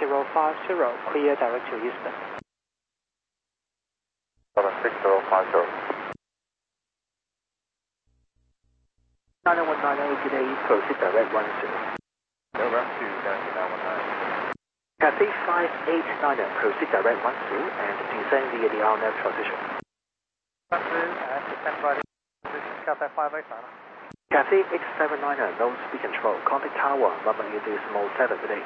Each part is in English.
6050, clear direct to Eastern. 6050. 9198 today, proceed direct 10. November 2, Yankee 919. Cathay 589, proceed direct 10 and descend via the RNAV transition. 10 and descend by the position, Cathay 589. Cathay X790, low speed control, contact tower, London 8.7 today.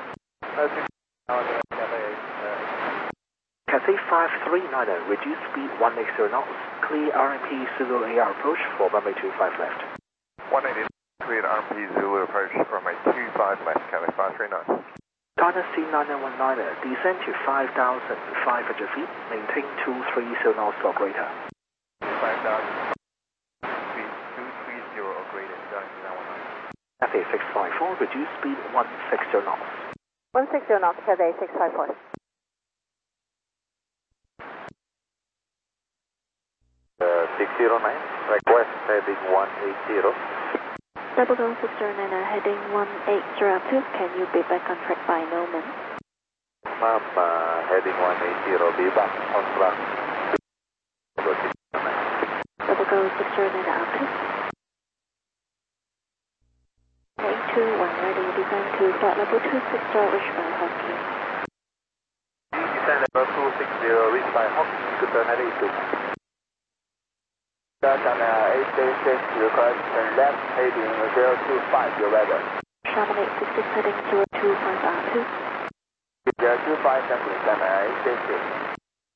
Cathay 539, reduce speed 180 knots, clear RMP Zulu AR approach for runway 25 left. 180, cleared RMP Zulu approach runway 25 left, Cathay 539. China C919, descend to 5,500 feet, maintain 230 knots or greater. 5,000 feet, 230 or greater, Yankee 919. Cathay 654, reduce speed 160 knots. 160 knots, Cathay 654. 609, request heading 180. Double Go 609, heading 180 can you be back on track by Noman? Ma'am, heading 180, be back on track. Double Go 609, output. 821, ready, descend to flight level 260, reach by Hockey. Descend level 260, reach by Hockey, good turn at 82. China 886, request turn left, heading 025, your weather. Sherman 866, heading 025 R2. 025, thank you, China 886.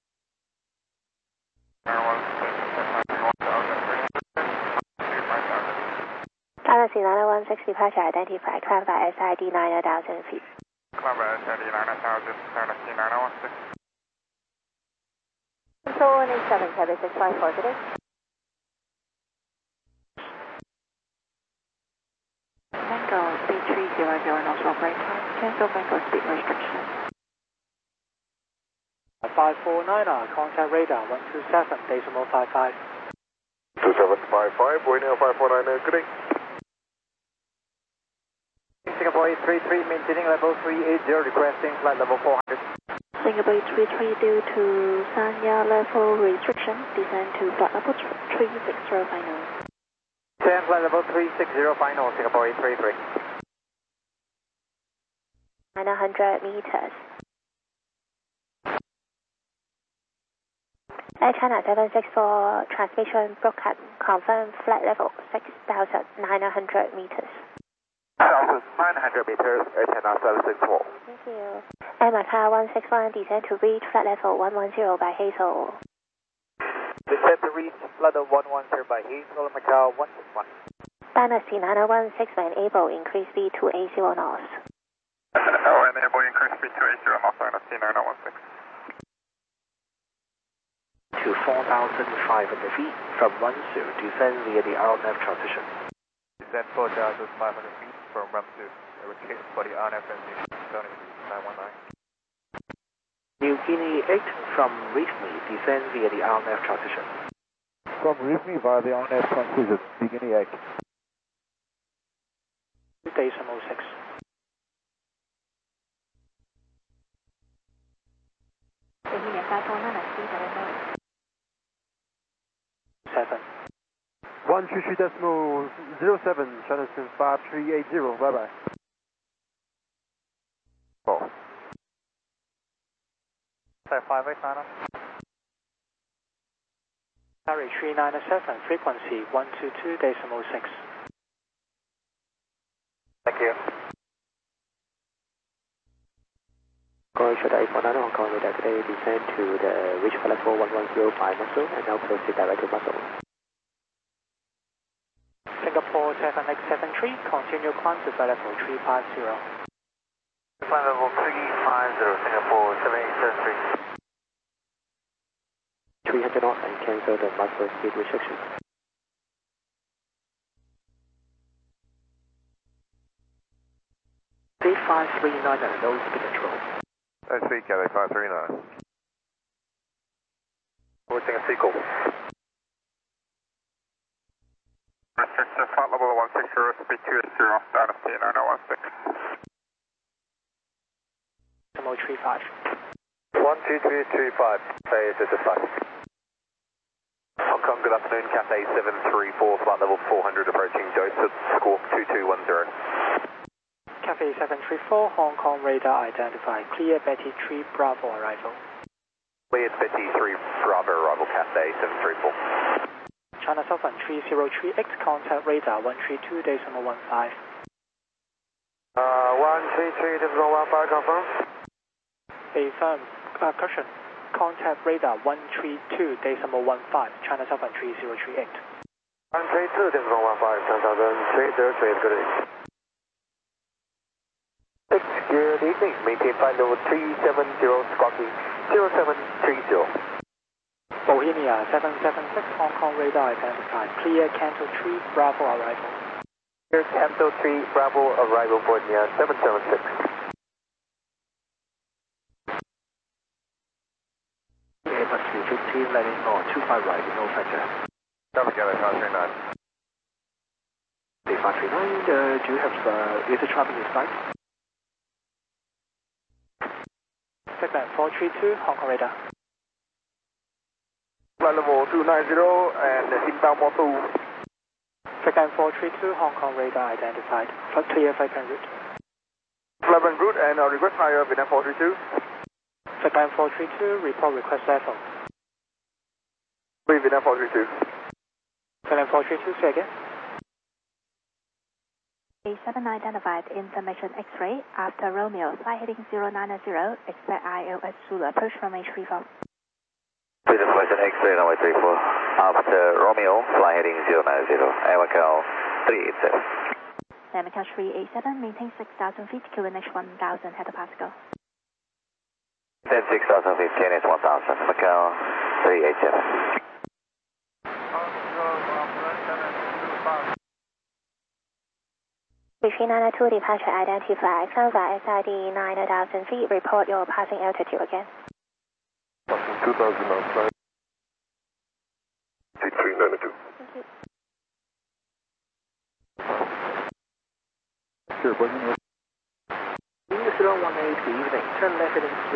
China C916, departure identified, climb by SID 9000 feet. Climb by SID 9000, China C916. Control 187, Cathay 654 today. Mango speed 300 knots operator, cancel Mango speed restriction. 549, contact radar 127.55. 2755, Borneo 549, good day. Singapore 833, maintaining level 380, requesting flight level 400. Singapore 833 due to Sanya level restriction, descend to flight level 360 final. 10 flight level 360 final, Singapore 833. 900 meters. Air China 764 transmission broadcast confirmed flight level 6,900 meters. 6,900 meters, Air China 764. Thank you. Air Macau 161 descend to reach flight level 110 by Hazel. Descend to reach flight level 110 by Hazel, Macau 161. Dynasty 9016 when able increase speed to 80 knots. Enable increase speed to 80 knots, Dynasty 9016. To 4,500 feet from Wansu, descend via the RNAV transition. Descend 4,500 feet from Wansu, for the RNAV transition, 919. New Guinea 8 from Rifmi, descend via the RNAV transition. From Rifmi via the RNAV transition, New Guinea 8. 2.06. Beginning 7. 133.07, China 5380, bye bye. 4. 589. Harry 397, frequency 122.6. Thank you. 各位收到849 Hong Kong radar today, descend to the reach flight level 1105 muscle and now proceed direct to muscle. Singapore 7X73, continue climb to flight level 350. Flight level 350, Singapore 7873. 300 knots and cancel the muscle speed restriction. C539, no speed control. I see, Cathay 539. Waiting a sequel. Restriction, flight level 160, speed 280, Dynasty 9016. decimal 35. 12335, Cathay 5. Hong Kong, good afternoon, Cathay 734, flight level 400 approaching Joseph, squawk 2210. Cathay 734, Hong Kong radar identified. Clear Betty 3 Bravo arrival. Cleared Betty 3 Bravo arrival, Cathay 734. China Southern 303X, contact radar 132.15. 133.15, confirm. Affirm, caution. Contact radar 132.15, China Southern 303X. 132.15, China Southern 303, good evening. Good evening, maintain flight level 370, squawking 0730. Bohemia 776, Hong Kong radar identified. Clear Canto 3 Bravo arrival. Here's Canto 3 Bravo arrival, Bohemia 776. Airbus 350 landing on 25 right, no center. Together, 539. 539, do you have is the traffic in sight? Segment 432, Hong Kong radar. Flight level 290 and inbound mode 2. Segment 432, Hong Kong radar identified. Clear flight plan route. Flight plan route and request higher Vietnam 432. Segment 432, report request level. Vietnam 432. Segment 432, say again. A7 identified, information X-ray, after Romeo, flight heading 090, expect ILS Zulu, approach from H34. Please information X-ray runway 34, after Romeo, flight heading 090, Macau 387. Macau 387, maintain 6,000 feet, QNH 1000 hectopascal. 10,6,000 feet, QNH 1000, Macau 387. Between 902 departure identified, Transat SID 9,000 feet, report your passing altitude again. 2,000 outside. 392. Thank you. Sure, Bohemia. 018, good evening, turn left heading